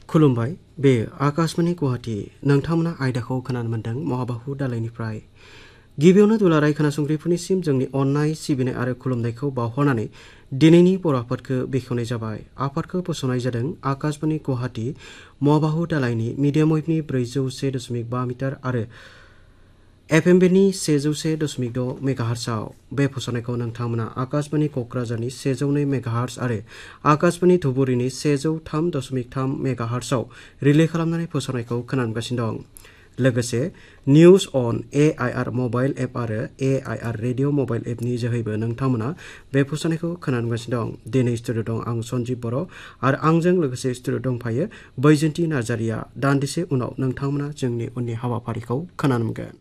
खुलुमबाय बे आकाशवाणी गुवाहाटी नोंथांमोना आयदाखौ खोनानो मोन्दों महाबाहु दालायनिफ्राय गिबियावनो दुलाराय खोनासंगिरिफोरनिसिम जोंनि अननाय सिबिनाय आरो खुलुमनायखौ बावहरनानै दिनैनि बर' आफादखौ बेखेवनाय जाबाय। आफादखौ फोसावनाय जादों आकाशवाणी गुवाहाटी महाबाहु दालायनि मिडियाम वेभनि 401.5 मिटार आरो FM बेनि 101.6 मेगाहार्ट्जआव। बे फोसावनायखौ नोंथांमोना आकाशवाणी क'क्राझारनि 102 मेगाहार्ट्ज आरो आकाशवाणी धुबुरीनि 103.3 मेगाहार्ट्जआव रिले खालामनानै फोसावनायखौ खोनागासिनो दं। लोगोसे निउज अन AIR मबाइल एप आरो AIR रेडिअ मबाइल एपनि जोहैबो नोंथांमोना बे फोसावनायखौ खोनागासिनो दं। दिनै स्टुडिअ दं आं सन्जीब बर' आरो आंजों लोगोसे स्टुडिअ दंफायो बैजयन्ती नार्जारिया। दान्दिसे उनाव नोंथांमोना जोंनि उननि हाबाफारिखौ खोनानो मोनगोन।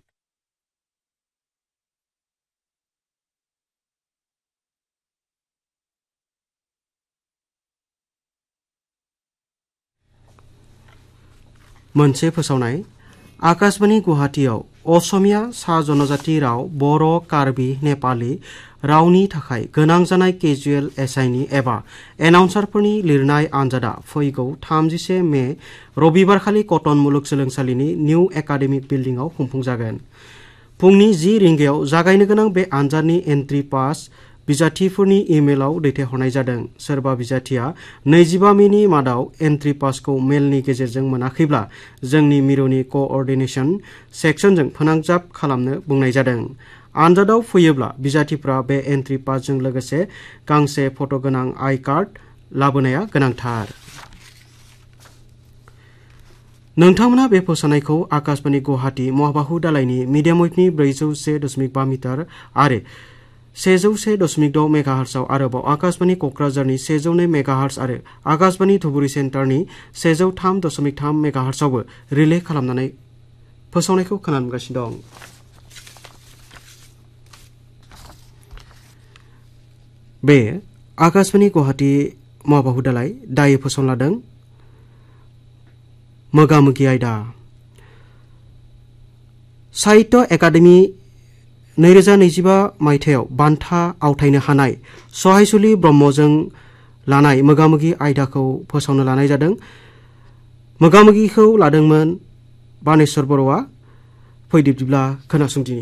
मोनसे फोसावनाय आकाशवाणी गुवाहाटीआव असमिया सा जनजाति राव बर' कार्बी नेपाली रावनि थाखाय गोनां जानाय केजुएल एसाइनि एबा एनाउन्सारफोरनि लिरनाय आनजादा फैगौ 31 मे रबिबारखालि कटन मुलुगसोलोंसालिनि निउ एकाडेमिक बिल्डिंआव खुंफुंजागोन। फुंनि 10 रिंगायाव जागायनो गोनां बे आनजादनि एन्ट्रि पास बिजाथिफोरनि इमेलाव दैथायहरनाय जादों। सोरबा बिजाथिया 25 मेनि मादाव एन्ट्रि पासखौ मेलनि गेजेरजों मोनाखैब्ला जोंनि मिरुनि क'अर्डिनेसन सेक्सनजों फोनांजाब खालामनो बुंनाय जादों। आनजादाव फैयोब्ला बिजाथिफ्रा बे एन्ट्रि पासजों लोगोसे गांसे फट' गोनां आई कार्ड लाबोनाया गोनांथार। नोंथांमोना बे फोसावनायखौ आकाशवाणी गुवाहाटी महाबाहु दालायनि मिडियाम वेभनि 401.5 मिटार आरो 101.6 मेगाहार्ट्जआव आरोबाव आकाशवाणी क'क्राझारनि 102 मेगाहार्ट्ज आरो आकाशवाणी धुबुरी सेन्टारनि 103.3 मेगाहार्ट्जआवबो रिले खालामनानै फोसावनायखौ खोनागासिनो दं। बे आकाशवाणी गुवाहाटी महाबाहु दालाय दायो फोसावलादों मोगा-मोगि आयदा साहित्य एकाडेमि 2025 मायथाइयाव बान्था आवथायनो हानाय सहायसुलि ब्रह्मजों लानाय मोगा-मोगि आयदाखौ फोसावनो लानाय जादों। मोगा-मोगिखौ लादोंमोन बानेश्वर बर'आ। फैदिब्ला खोनासंदिनि।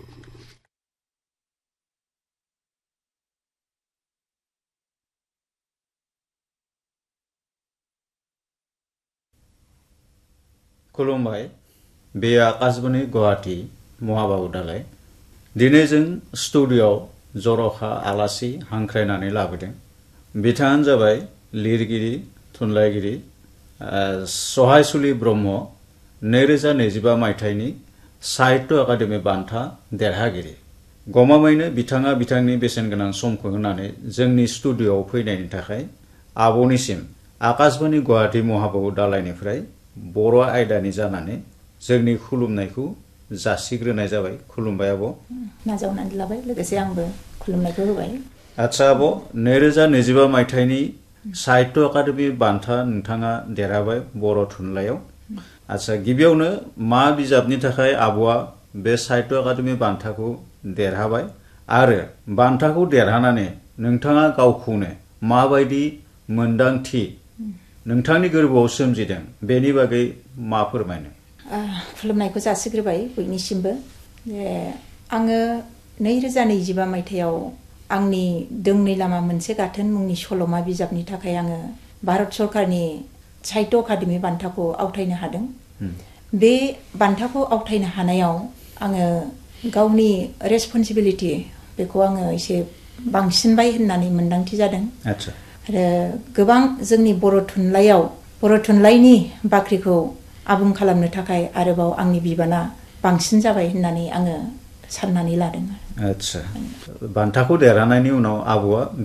खुलुमबाय बे आकाशवाणी गुवाहाटी महाबाहु दालाय। दिनै जों स्टुडिअ'आव जर'खा आलासि हांख्रायनानै लाबोदों। बिथाङानो जाबाय लिरगिरि थुनलाइगिरि सहायसुलि ब्रह्म 2025 मायथाइनि साहित्य एकाडेमि बान्था देरहागिरि। गमामायैनो बिथाङा बिथांनि बेसेनगोनां समखौ होनानै जोंनि स्टुडिअ'आव फैनायनि थाखाय आब'निसिम आकाशवाणी गुवाहाटी महाबाहु दालायनिफ्राय बर' आयदानि जानानै जोंनि खुलुमनायखौ जासिग्रोनाय जाबाय। खुलुमबाय आब'। नाजावनानै लाबाय लोगोसे आंबो खुलुमनायखौ होबाय। आच्छा आब' 2025 मायथाइनि साहित्य एकाडेमि बान्था नोंथाङा देरहाबाय बर' थुनलाइयाव। आच्छा गिबियावनो मा बिजाबनि थाखाय आब'आ बे साहित्य एकाडेमि बान्थाखौ देरहाबाय आरो बान्थाखौ देरहानानै नोंथाङा गावखौनो माबायदि मोन्दांथि नोंथांनि गोरबोआव सोमजिदों बेनि बागै मा फोरमायनो? खुलुमनायखौ जासिग्रोबाय बयनिसिमबो। आङो 2025 मायथाइयाव आंनि दोंनै लामा मोनसे गाथोन मुंनि सल'मा बिजाबनि थाखाय आङो भारत सरकारनि साहित्य एकाडेमि बान्थाखौ आवथायनो हादों। बे बान्थाखौ आवथायनो हानायाव आङो गावनि रेसपन्सिबिलिटि बेखौ आङो एसे बांसिनबाय होननानै मोन्दांथि जादों। आच्छा। आरो गोबां जोंनि बर' थुनलाइनि बाख्रिखौ आबुं खालामनो थाखाय आरोबाव आंनि बिबाना बांसिन जाबाय होननानै आङो साननानै लादों। आच्छा। बान्थाखौ देरहानायनि उनाव आब'आ